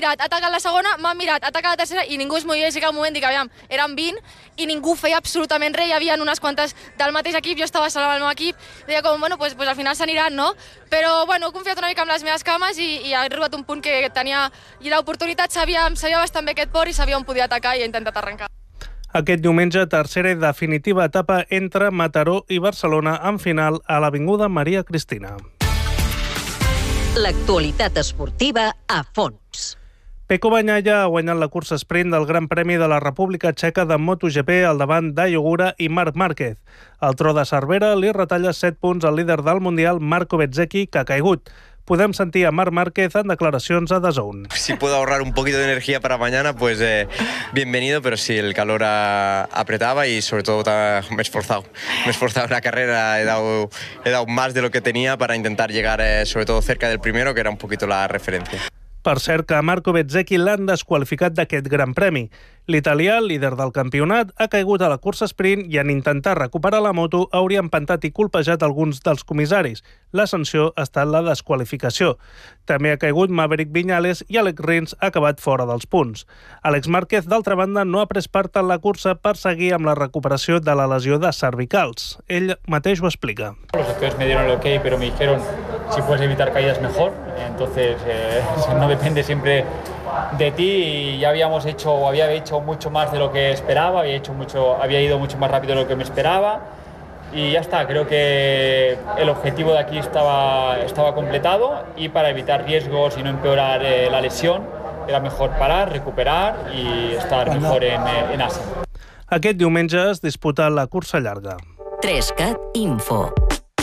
mirat, ha atacat la segona, m'ha mirat, ha atacat la tercera i ningú es movia. I sí que al moment dic, aviam, eren 20 i ningú feia absolutament res. Hi havia unes quantes del mateix equip, jo estava sola amb el meu equip, deia com, bueno, pues al final s'aniran, no? Però, bueno, he confiat una mica amb les meves cames i he arribat a un punt que tenia l'oportunitat, sabia bastant bé aquest port i sabia on podia atacar i he intentat arrencar. Aquest diumenge, tercera i definitiva etapa entre Mataró i Barcelona en final a l'Avinguda Maria Cristina. L'actualitat esportiva a fons. Pecco Bagnaia ha guanyat la cursa sprint del Gran Premi de la República Txeca de MotoGP al davant d'Ayo Ogura i Marc Márquez. El Tro de Cervera li retalla 7 punts al líder del Mundial, Marco Bezzecchi, que ha caigut. Podem sentir a Marc Márquez en declaracions a DAZN. Si puedo ahorrar un poquito de energía para mañana, pues bienvenido, pero sí, el calor apretaba y sobre todo me he esforzado. Me he esforzado en la carrera, he dado más de lo que tenía para intentar llegar sobre todo cerca del primero, que era un poquito la referencia. Per cert, que a Marco Bezzecchi l'han desqualificat d'aquest Gran Premi. L'italià, líder del campionat, ha caigut a la cursa sprint i en intentar recuperar la moto hauria empantat i colpejat alguns dels comissaris. La sanció ha estat la desqualificació. També ha caigut Maverick Viñales i Alex Rins ha acabat fora dels punts. Alex Márquez, d'altra banda, no ha pres part en la cursa per seguir amb la recuperació de la lesió de cervicals. Ell mateix ho explica. Los doctores me dieron el ok, pero me dijeron si puedes evitar caídas mejor. Entonces no depende siempre de ti y ya había hecho mucho más de lo que esperaba, había ido mucho más rápido de lo que me esperaba y ya está. Creo que el objetivo de aquí estaba completado y para evitar riesgos y no empeorar la lesión era mejor parar, recuperar y estar mejor en Asia. Aquest diumenge es disputa la cursa llarga. 3CAT Info.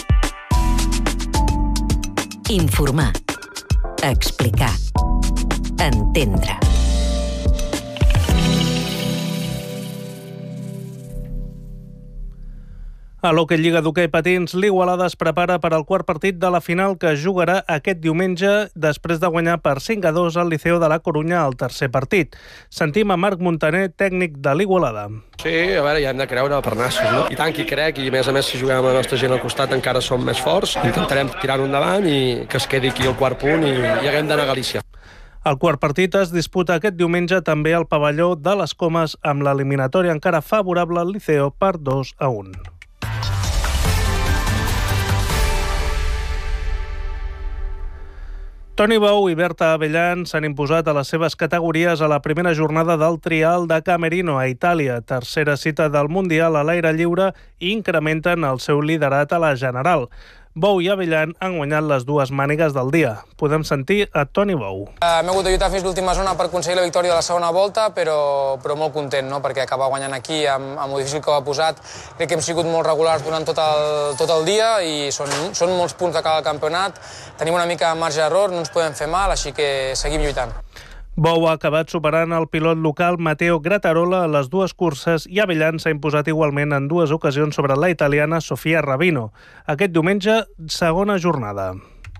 Informar. Explicar. Entendre. A l'Hockey Lliga d'Hoquei Patins, l'Igualada es prepara per al quart partit de la final que es jugarà aquest diumenge després de guanyar per 5-2 al Liceo de la Corunya al tercer partit. Sentim a Marc Montaner, tècnic de l'Igualada. Sí, a veure, ja hem de creure per nassos, no? I tant que hi crec, i a més si juguem amb la nostra gent al costat encara som més forts. Intentarem tirar-ho endavant i que es quedi aquí el quart punt i haguem d'anar a Galícia. El quart partit es disputa aquest diumenge també al pavelló de les Comes amb l'eliminatòria encara favorable al Liceo per 2-1. Toni Bou i Berta Avellan s'han imposat a les seves categories a la primera jornada del Trial de Camerino a Itàlia, tercera cita del Mundial a l'aire lliure, i incrementen el seu liderat a la general. Bou i Avellan han guanyat les dues mànigues del dia. Podem sentir a Toni Bou. M'he hagut de lluitar fins l'última zona per aconseguir la victòria de la segona volta, però molt content, no? Perquè acabar guanyant aquí amb el difícil que ho ha posat. Crec que hem sigut molt regulars durant tot el dia i són molts punts de cada campionat. Tenim una mica de marge d'error, no ens podem fer mal, així que seguim lluitant. Bou ha acabat superant el pilot local Matteo Grattarola a les dues curses i Avellan s'ha imposat igualment en dues ocasions sobre la italiana Sofia Rabino. Aquest diumenge, segona jornada.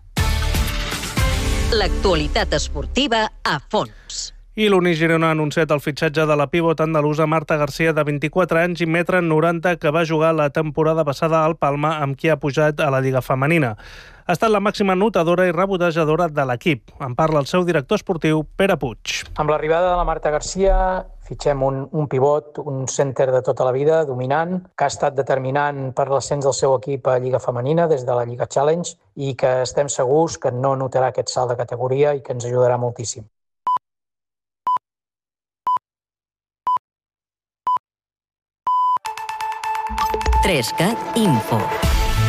L'actualitat esportiva a fons. I l'Uni Girona ha anunciat el fitxatge de la pivot andalusa Marta García, de 24 anys i 1,90 m, que va jugar la temporada passada al Palma, amb qui ha pujat a la Lliga Femenina. Ha estat la màxima anotadora i rebotejadora de l'equip. En parla el seu director esportiu, Pere Puig. Amb l'arribada de la Marta García fitxem un pivot, un center de tota la vida, dominant, que ha estat determinant per l'ascens del seu equip a Lliga Femenina des de la Lliga Challenge i que estem segurs que no notarà aquest salt de categoria i que ens ajudarà moltíssim. 3CAT Info.